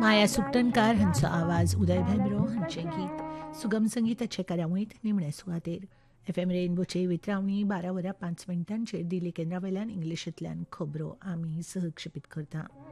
माया सुकटणकार हांचो आवाज, उदय भेंब्रो हांचें गीत सुगम संगीताचे कार्यावळींत निमणे सुवातेर FM रेनबोचे वितरावणी 12 वरां 5 मिनटांचेर दिल्ली केंद्रा वयल्यान इंग्लिशींतल्यान खबरो आमी सहक्षेपीत करता.